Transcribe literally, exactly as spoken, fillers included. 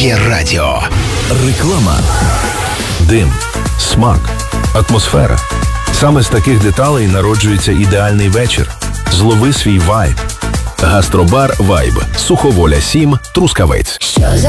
Є радіо. Реклама. Дим, смак, атмосфера. Саме з таких деталей народжується ідеальний вечір. Злови свій вайб. Гастробар «Вайб». Суховоля сім, Трускавець.